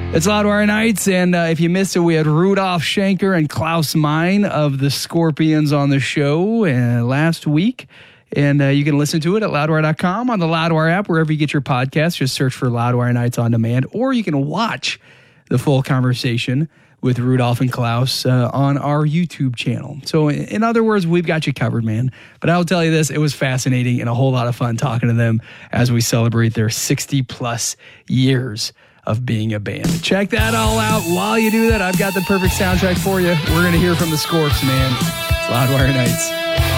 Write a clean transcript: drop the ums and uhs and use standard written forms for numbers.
It's Loudwire Nights, and if you missed it, we had Rudolf Schenker and Klaus Meine of the Scorpions on the show last week. And you can listen to it at Loudwire.com, on the Loudwire app, wherever you get your podcasts. Just search for Loudwire Nights on Demand, or you can watch the full conversation with Rudolf and Klaus on our YouTube channel. So in other words, we've got you covered, man. But I'll tell you this, it was fascinating and a whole lot of fun talking to them as we celebrate their 60-plus years of being a band. Check that all out. While you do that, I've got the perfect soundtrack for you. We're going to hear from the Scorps, man. It's Loudwire Nights.